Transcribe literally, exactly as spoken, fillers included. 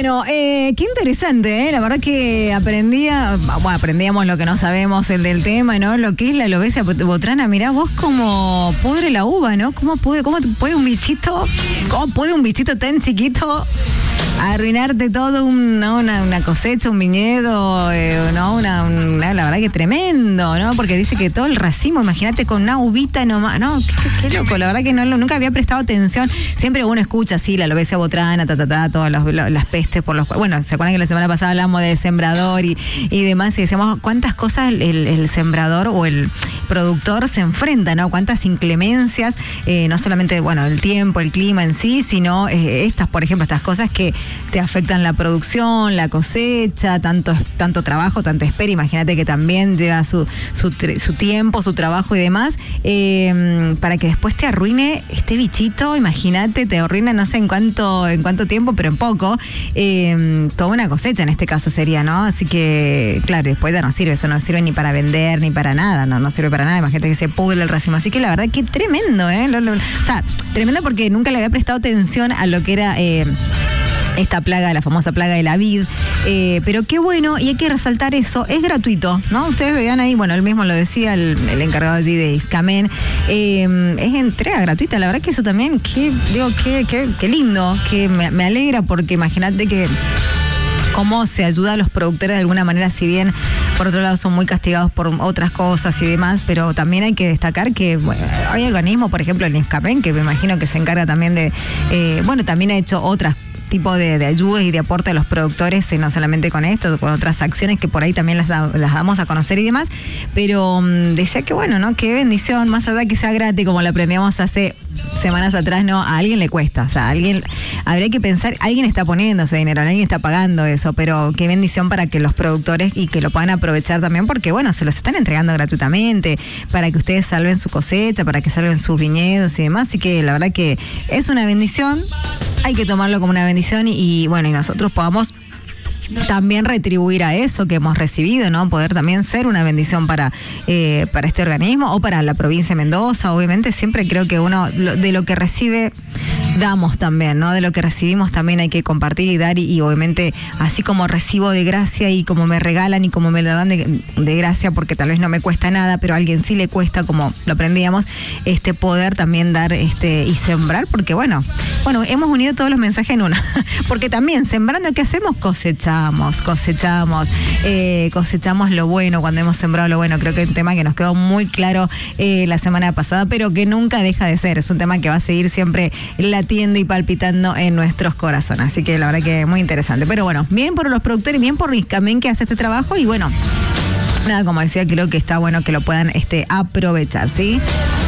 Bueno, eh, qué interesante, ¿eh? La verdad que aprendía, bueno, aprendíamos lo que no sabemos el del tema, ¿no? Lo que es la alopecia botrana. Mirá vos cómo pudre la uva, ¿no? ¿Cómo puede, cómo puede un bichito, cómo puede un bichito tan chiquito arruinarte todo un, ¿no? una, una cosecha, un viñedo, eh, ¿no? Una, una, la verdad que tremendo, ¿no? Porque dice que todo el racimo, imagínate con una uvita nomás, ¿no? Qué, qué, qué loco, la verdad que no, nunca había prestado atención. Siempre uno escucha así la alopecia botrana, ta, ta, ta, todas los, lo, las pestes por los cuales, bueno, ¿se acuerdan que la semana pasada hablamos de sembrador y, y demás? Y decíamos cuántas cosas el, el sembrador o el productor se enfrenta, ¿no? Cuántas inclemencias, eh, no solamente, bueno, el tiempo, el clima en sí, sino eh, estas, por ejemplo, estas cosas que te afectan la producción, la cosecha, tanto, tanto trabajo, tanta espera. Imagínate que también lleva su, su, su tiempo, su trabajo y demás, eh, para que después te arruine este bichito. Imagínate, te arruina no sé en cuánto, en cuánto tiempo, pero en poco, eh, toda una cosecha en este caso sería, ¿no? Así que, claro, después ya no sirve, eso no sirve ni para vender, ni para nada, no, no sirve para nada. Imagínate que se pudre el racimo. Así que la verdad que tremendo, ¿eh? Lo, lo, o sea, tremendo porque nunca le había prestado atención a lo que era Eh, esta plaga, la famosa plaga de la vid, eh, pero qué bueno, y hay que resaltar eso, es gratuito, ¿no? Ustedes vean ahí, bueno, él mismo lo decía, el, el encargado allí de Iscamen, eh, es entrega gratuita, la verdad que eso también, qué, digo, qué, qué, qué lindo, que me, me alegra, porque imagínate que cómo se ayuda a los productores de alguna manera, si bien por otro lado son muy castigados por otras cosas y demás, pero también hay que destacar que bueno, hay organismos, por ejemplo el Iscamen, que me imagino que se encarga también de, eh, bueno, también ha hecho otras tipo de, de ayudas y de aporte a los productores, eh, no solamente con esto, con otras acciones que por ahí también las, da, las damos a conocer y demás, pero um, decía que bueno, ¿no? Qué bendición, más allá que sea gratis, como lo aprendíamos hace semanas atrás, ¿no? A alguien le cuesta, o sea, a alguien, habría que pensar, alguien está poniéndose dinero, alguien está pagando eso, pero qué bendición para que los productores y que lo puedan aprovechar también, porque bueno, se los están entregando gratuitamente, para que ustedes salven su cosecha, para que salven sus viñedos y demás, así que la verdad que es una bendición, hay que tomarlo como una bendición y, y bueno, y nosotros podamos también retribuir a eso que hemos recibido, ¿no? Poder también ser una bendición para, eh, para este organismo o para la provincia de Mendoza. Obviamente siempre creo que uno lo, de lo que recibe damos también, ¿no? De lo que recibimos también hay que compartir y dar y, y obviamente así como recibo de gracia y como me regalan y como me lo dan de, de gracia porque tal vez no me cuesta nada, pero a alguien sí le cuesta, como lo aprendíamos, este poder también dar este y sembrar, porque bueno, bueno, hemos unido todos los mensajes en una, porque también sembrando, ¿qué hacemos? Cosechamos, cosechamos, eh, cosechamos lo bueno cuando hemos sembrado lo bueno. Creo que es un tema que nos quedó muy claro eh, la semana pasada, pero que nunca deja de ser, es un tema que va a seguir siempre latiendo y palpitando en nuestros corazones, así que la verdad que muy interesante, pero bueno, bien por los productores, bien por Iscamen que hace este trabajo y bueno, nada, como decía, creo que está bueno que lo puedan este, aprovechar, ¿sí?